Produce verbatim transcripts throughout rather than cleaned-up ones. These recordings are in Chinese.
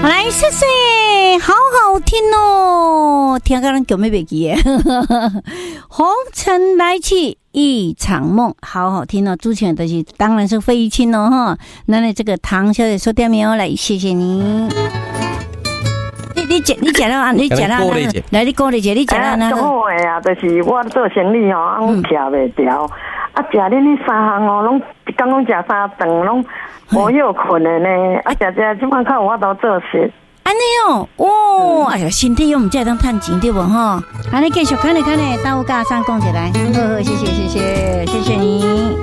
来，谢谢，好好听哦，听个人叫咩袂记诶，红尘来去一场梦，好好听哦。主持人的是当然是费玉清哦哈。那你这个唐小姐说点没有来，谢谢你。你你讲你讲了啊？你讲了来，你鼓励姐，你讲了那个。 好诶啊，就是我做生意吼，我徛袂掉，啊，食恁迄三项哦，拢一工拢食三顿，拢无休困的呢。啊，食食即摆较有法度做事。 安尼哦，哦，哎呀，身体又唔才当趁钱对无吼？安尼继续看咧看咧，等我甲阿三讲起来。好好，谢谢谢谢谢谢你。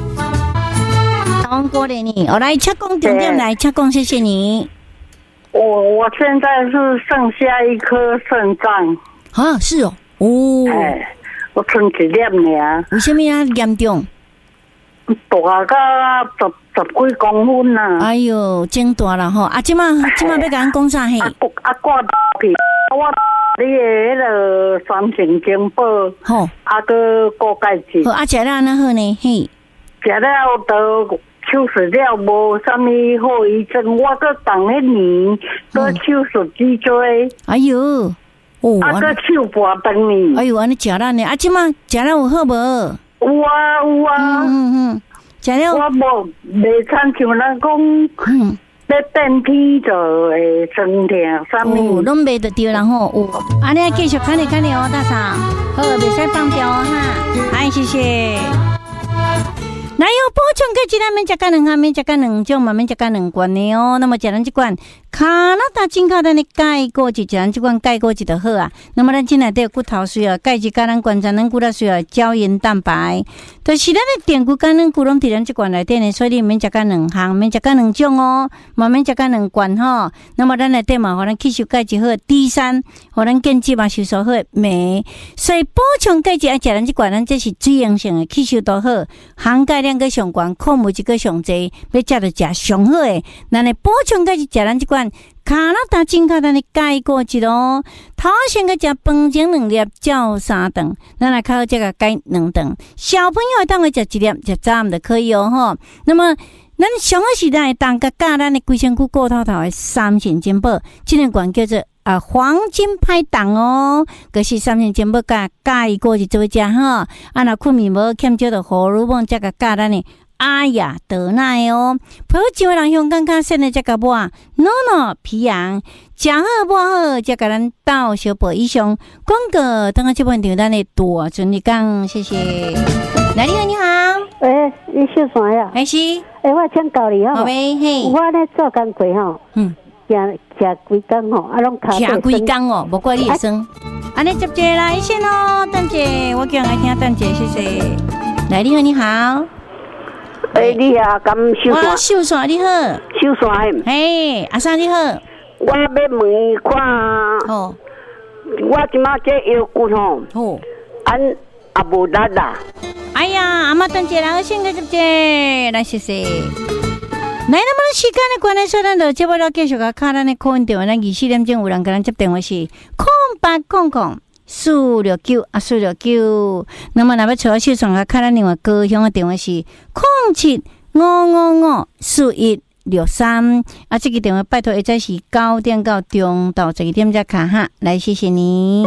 我鼓励你，我来切工重点来切工，谢谢你。 我我现在是剩下一颗肾脏啊，是哦，哦， 哎，我剩一粒尔。 为什么啊严重？ 大到十十几公分啦！ 哎呦，真大啦吼！啊，即马即马要甲咱讲啥嘿？ 啊啊，挂去我你的迄个三型金宝，吼，啊个高钙质。 好，啊食了安那好呢？嘿， 食了都手术了，无啥物后遗症。我个当迄年个手术脊椎。 哎呦， 哦，啊个手拔断呢。 哎呦，安尼食了呢？啊，即马食了有好无？ 有啊有啊， 嗯嗯，食了我无袂参像咱讲，嗯，要变天就会酸痛，啥物拢袂得着，然后有，安尼继续看你看你哦，大嫂，好，袂使放掉哦哈，好，谢谢。来哟，补充个一咱免食干两项，免食干两种嘛，免食干两罐的哦。那么食咱这罐加拿大进口咱的钙果质，食咱这罐钙果质就好啊。那么咱进来的骨头需要钙质，甲咱观察咱骨头需要胶原蛋白，就是咱的电骨跟咱骨拢伫咱这罐内底呢，所以你免食干两项，免食干两种哦，嘛免食干两罐吼。那么咱内底嘛，互咱吸收钙质好 ，D 三，互咱建质嘛吸收好镁，所以补充钙质爱食咱这罐，咱这是水溶性的，吸收都好，含钙量个上悬，矿物质个上济，要食就食上好诶。咱来补充钙质，食咱这罐加拿大进口咱的钙果质哦。头先个食饭前两粒，照三顿，咱来靠这个钙两顿。小朋友当会食一粒，食早暗就可以哦吼。那么咱上好是咱会当个加咱的规身躯骨头头的三型金宝，这个罐叫做啊黄金拍档哦，就是三型金宝加钙果质做食哈。啊，若困眠无欠少的荷尔蒙，再个加咱的阿雅德奶哦。抱一位人香港较深的这个碗，诺诺皮羊，食好无好，再甲咱到小宝以上广告。等下这半场咱的大顺利讲，谢谢。来，你好，你好， 诶，你小啥呀？ 还是？ 诶，我请教你吼， 好呗，嘿， 我咧做工课吼，嗯。食食几工吼，啊，拢卡食几工哦，无怪你会酸。安尼接接来先哦，邓姐，我叫人来听邓姐，谢谢。来，你好，你好。 诶，你好，咁秀我秀耍你好， 秀耍诶。 嘿，阿三你好。 我要问伊看，哦，我即马这腰骨吼，哦，安也无力啦。 哎呀，阿妈邓姐，来先个接接，来谢谢。来，那么时间的关系，说咱就接不了继续个卡咱的空电话，咱二四点钟有人跟咱接电话是空八空空四六九啊四六九。那么那要找小双个卡咱另外高雄的电话是空七五五五四一六三啊。这个电话拜托，一再是九点到中到十一点再卡哈。来，谢谢你。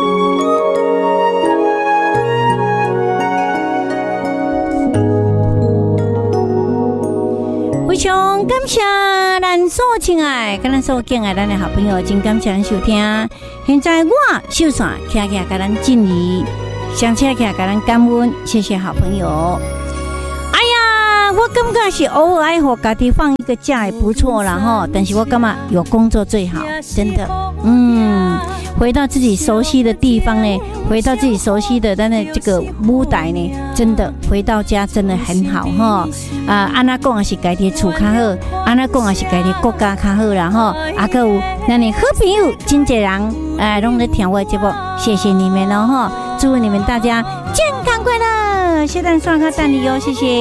非常感谢咱所亲爱、跟咱所敬爱咱的好朋友，真感谢咱收听。现在我秀伞徛徛跟咱敬礼，上车徛跟咱感恩，谢谢好朋友。哎呀，我感觉是偶尔爱和家己放一个假也不错啦哈，但是我感觉有工作最好，真的，嗯。回到自己熟悉的地方呢，回到自己熟悉的咱的这个舞台呢，真的回到家真的很好哈。啊，安那讲也是家己厝较好，安那讲也是家己国家较好啦哈。啊，还有咱的好朋友真侪人，哎，拢在听我的节目，谢谢你们了哈！祝你们大家健康快乐，谢谢大家，等你哟，谢谢。